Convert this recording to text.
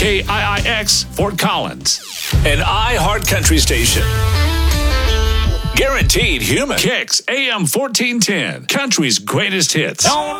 KIIX Fort Collins. An iHeart Country station. Guaranteed human. Kicks AM 1410. Country's greatest hits.